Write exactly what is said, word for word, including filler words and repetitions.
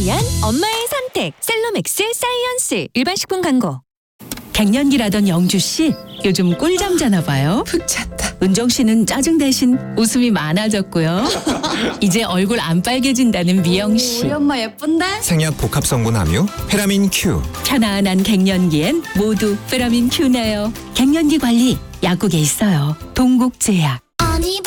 위한 엄마의 선택 셀로맥스 사이언스. 일반 식품 광고. 갱년기라던 영주 씨 요즘 꿀잠 자나 봐요. 푹 잤다. 은정 씨는 짜증 대신 웃음이 많아졌고요. 이제 얼굴 안 빨개진다는 미영 씨. 우리 엄마 예쁜데? 생약 복합 성분 함유 페라민 Q. 편안한 갱년기엔 모두 페라민 Q네요. 갱년기 관리 약국에 있어요. 동국제약.